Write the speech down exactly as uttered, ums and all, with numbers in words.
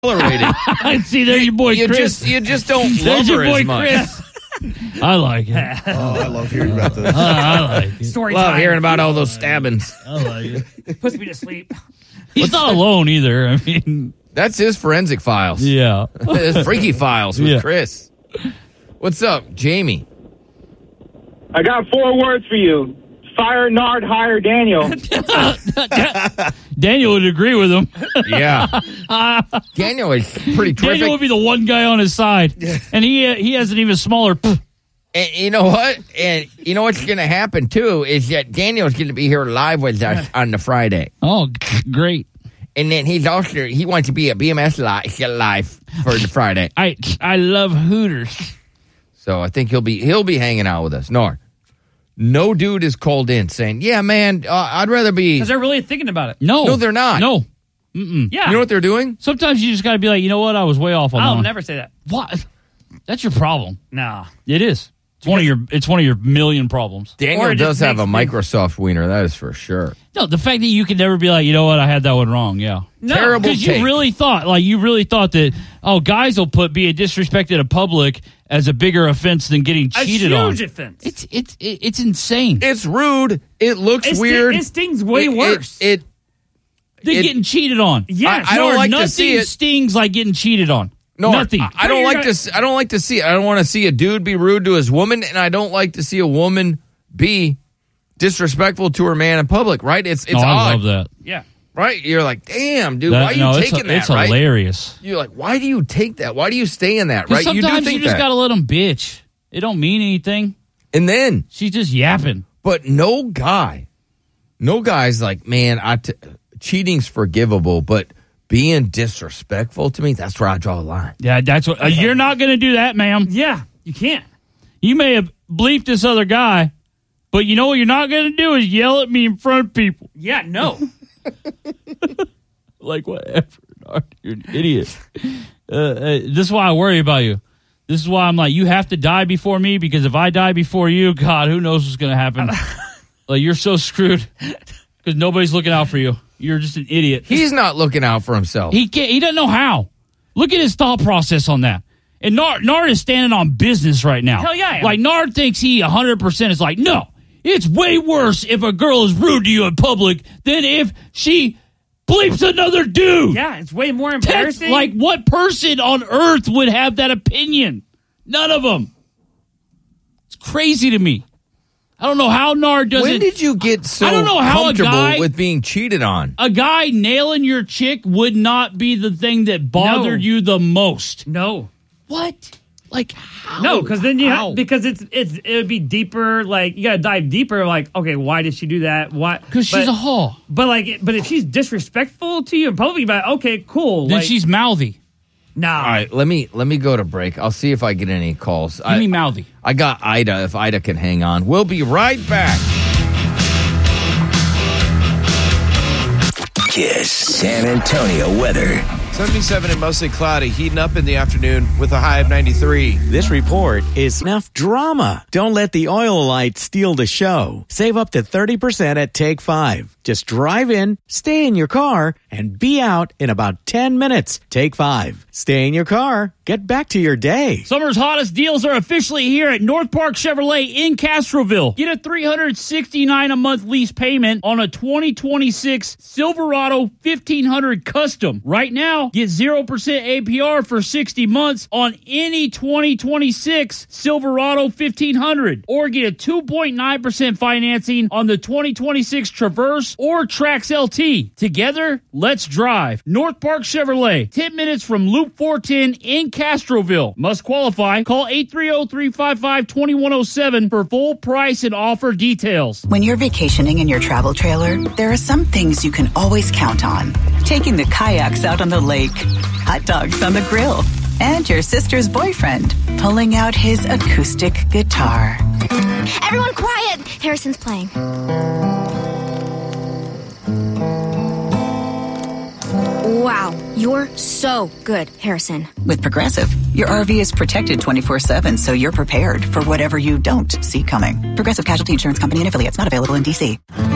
tolerating. See, there's your boy you Chris. Just, you just don't love there's your her boy as much. Chris. I like it. Oh, I love hearing about this. Uh, I like it. Story Love time. hearing about all those stabbings. I like it. Puts me to sleep. He's not alone either. I mean, That's his forensic files. yeah. His freaky files with Yeah. Chris. What's up, Jamie? I got four words for you. Fire Nard, hire Daniel. Daniel would agree with him. Yeah. Daniel is pretty terrific. Daniel would be the one guy on his side, and he he has an even smaller. And you know what? And you know what's going to happen, too, is that Daniel's going to be here live with us on the Friday. Oh, great. And then he's also, he wants to be at B M S live, live for the Friday. I I love Hooters. So I think he'll be he'll be hanging out with us. No, no dude is called in saying, yeah, man, uh, I'd rather be. Because they're really thinking about it. No. No, they're not. No. Mm-mm. Yeah. You know what they're doing? Sometimes you just got to be like, you know what? I was way off on that I'll one. never say that. What? That's your problem. Nah. It is. It's one of your. It's one of your million problems. Daniel Or it does just have a makes me- Microsoft wiener, that is for sure. No, the fact that you could never be like, you know what? I had that one wrong. Yeah. No. Terrible Because take. you really thought, like, you really thought that, oh, guys will put being disrespected in public as a bigger offense than getting A cheated on. huge offense. It's it's it's insane. It's rude. It looks It sti- weird. it stings way It- it- worse. It, They're it- getting cheated on. Yes. I don't Nor, like to nothing see it. stings like getting cheated on. No, Nothing. I, I don't like to. s- I don't like to see it. I don't want to see a dude be rude to his woman, and I don't like to see a woman be disrespectful to her man in public. Right? It's it's oh, odd. I love that. yeah. Right? You're like, damn, dude, That- why are you no, it's, taking that? it's right? hilarious. You're like, why do you take that? Why do you stay in that? 'Cause Right? You do sometimes think you just that. got to let them bitch. It don't mean anything. And then, She's just yapping. but no guy, no guy's like, man, I t- cheating's forgivable, but being disrespectful to me, that's where I draw a line. Yeah, that's what. Uh, you're not going to do that, ma'am. Yeah. You can't. You may have bleeped this other guy, but you know what you're not going to do is yell at me in front of people. Yeah. No. Like, whatever. You're an idiot. Uh, uh, this is why I worry about you. This is why I'm like, you have to die before me, because if I die before you, God, who knows what's going to happen. Like, you're so screwed because nobody's looking out for you. You're just an idiot. He's not looking out for himself. He can't. He doesn't know how. Look at his thought process on that. And Nard, Nard is standing on business right now. Hell yeah, I am. Like, Nard thinks he one hundred percent is like, no, it's way worse if a girl is rude to you in public than if she bleeps another dude. Yeah. It's way more That's, embarrassing. like, what person on earth would have that opinion? None of them. It's crazy to me. I don't know how Nard does when it. did you get so I don't know how a comfortable guy- with being cheated on? A guy nailing your chick would not be the thing that bothered No. you the most. no. What? Like, how? No, because then you How? have, because it's it's it would be deeper. Like you got to dive deeper. Like, okay, why did she do that? Why? Because she's but, a hoe. But like, but if she's disrespectful to you in public, you'd be like, okay, cool. Then like, she's mouthy. nah. All right, let me let me go to break. I'll see if I get any calls. Give I, me mouthy. I got Ida. If Ida can hang on, we'll be right back. Kiss San Antonio weather. seventy-seven and mostly cloudy, heating up in the afternoon with a high of ninety-three. This report is enough drama. Don't let the oil light steal the show. Save up to thirty percent at Take five. Just drive in, stay in your car, and be out in about ten minutes. Take five. Stay in your car. Get back to your day. Summer's hottest deals are officially here at North Park Chevrolet in Castroville. Get a three hundred sixty-nine dollars a month lease payment on a twenty twenty-six Silverado fifteen hundred Custom. Right now, get zero percent A P R for sixty months on any twenty twenty-six Silverado fifteen hundred. Or get a two point nine percent financing on the twenty twenty-six Traverse or Trax L T. Together, let's drive. North Park Chevrolet, ten minutes from Loop four ten in Castroville. Must qualify. Call eight three zero, three five five, two one zero seven for full price and offer details. When you're vacationing in your travel trailer, there are some things you can always count on. Taking the kayaks out on the lake, hot dogs on the grill, and your sister's boyfriend pulling out his acoustic guitar. Everyone quiet! Harrison's playing. Wow, you're so good, Harrison. With Progressive, your R V is protected twenty-four seven, so you're prepared for whatever you don't see coming. Progressive Casualty Insurance Company and affiliates, not available in D C.